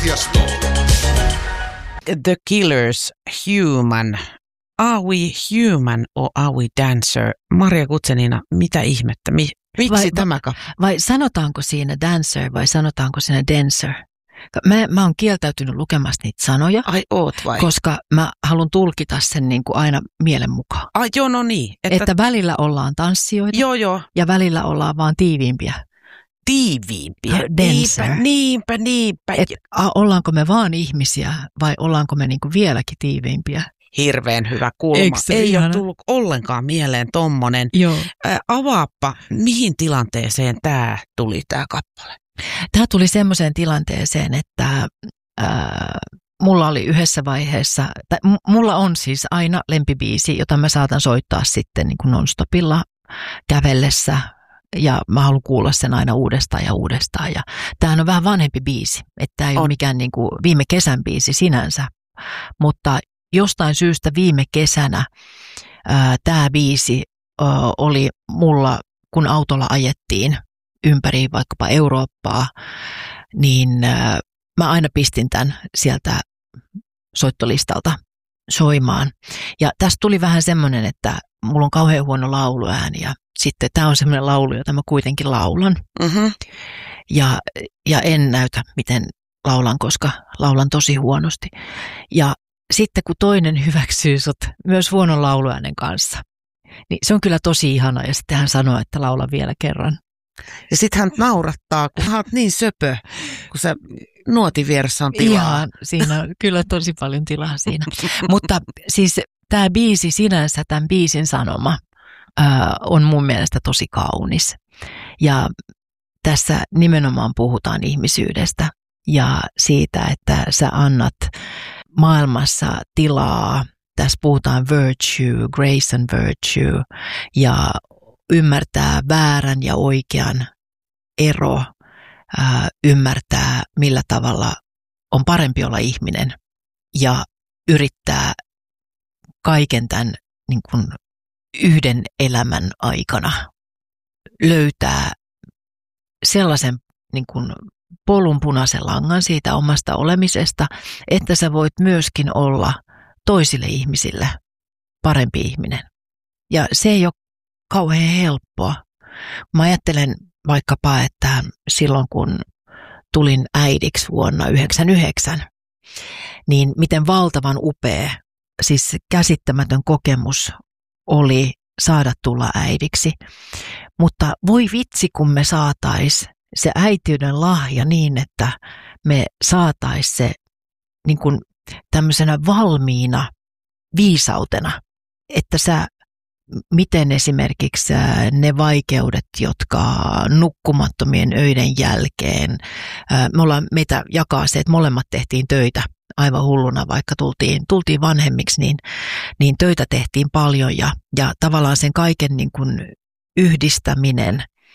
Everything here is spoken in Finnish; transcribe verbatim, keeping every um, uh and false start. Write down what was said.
The Killers, Human. Are we human or are we dancer? Maria Guzenina, mitä ihmettä? Mi- miksi vai, tämä ka- vai sanotaanko siinä dancer vai sanotaanko siinä dancer? Mä, mä oon kieltäytynyt lukemasta niitä sanoja, Ai oot vai? koska mä haluan tulkita sen niin kuin aina mielen mukaan. Ai joo, no niin. Että, että välillä ollaan tanssijoita joo, joo. ja välillä ollaan vaan tiiviimpiä. Tiiviimpiä. Dancer. Niinpä, niinpä, niinpä. Et, a, ollaanko me vaan ihmisiä vai ollaanko me niin kuin vieläkin tiiviimpiä? Hirveän hyvä kulma. Ei ihana? Ole tullut ollenkaan mieleen tommonen. Joo. Ä, avaappa, mihin tilanteeseen tämä tuli tämä kappale? Tämä tuli semmoiseen tilanteeseen, että ää, mulla oli yhdessä vaiheessa, tai m- mulla on siis aina lempibiisi, jota mä saatan soittaa sitten niin kuin non-stopilla kävellessä. Ja mä haluan kuulla sen aina uudestaan ja uudestaan. Ja tämähän on vähän vanhempi biisi, että tämä ei on. ole mikään niin kuin viime kesän biisi sinänsä. Mutta jostain syystä viime kesänä ää, tämä biisi ää, oli mulla, kun autolla ajettiin ympäri vaikkapa Eurooppaa, niin ää, mä aina pistin tämän sieltä soittolistalta soimaan. Ja tästä tuli vähän semmoinen, että mulla on kauhean huono lauluääni ja sitten tämä on semmoinen laulu, jota mä kuitenkin laulan. Mm-hmm. Ja, ja en näytä, miten laulan, koska laulan tosi huonosti. Ja sitten kun toinen hyväksyy sut myös huonon lauluäänen kanssa, niin se on kyllä tosi ihana. Ja sitten hän sanoo, että laula vielä kerran. Ja sitten hän naurattaa, kun hän on niin söpö, kun se nuotin vieressä on tilaa. Ihan, siinä on kyllä tosi paljon tilaa siinä. Mutta siis tämä biisi sinänsä, tämän biisin sanoma, ää, on mun mielestä tosi kaunis. Ja tässä nimenomaan puhutaan ihmisyydestä ja siitä, että sä annat maailmassa tilaa. Tässä puhutaan virtue, grace and virtue ja ymmärtää väärän ja oikean ero, ää, ymmärtää millä tavalla on parempi olla ihminen ja yrittää kaiken tämän niin kuin yhden elämän aikana löytää sellaisen niin kuin polun punaisen langan siitä omasta olemisesta, että sä voit myöskin olla toisille ihmisille parempi ihminen. Ja se ei ole kauhean helppoa. Mä ajattelen vaikkapa, että silloin kun tulin äidiksi vuonna yhdeksänkymmentäyhdeksän, niin miten valtavan upea, siis käsittämätön kokemus oli saada tulla äidiksi. Mutta voi vitsi, kun me saatais se äitiyden lahja niin, että me saatais se niin kuin tämmöisenä valmiina viisautena, että sä, miten esimerkiksi ne vaikeudet, jotka nukkumattomien öiden jälkeen, me ollaan, meitä jakaa se, että molemmat tehtiin töitä aivan hulluna, vaikka tultiin, tultiin vanhemmiksi, niin, niin töitä tehtiin paljon ja, ja tavallaan sen kaiken niin kuin yhdistäminen